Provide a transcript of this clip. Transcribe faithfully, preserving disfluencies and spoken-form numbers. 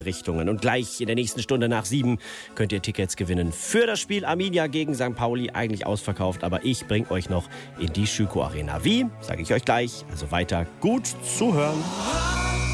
Richtungen. Und gleich in der nächsten Stunde nach sieben könnt ihr Tickets gewinnen für das Spiel Arminia gegen Sankt Pauli. Eigentlich ausverkauft, aber ich bringe euch noch in die Schüko Arena. Wie? Sage ich euch gleich. Also weiter gut zuhören.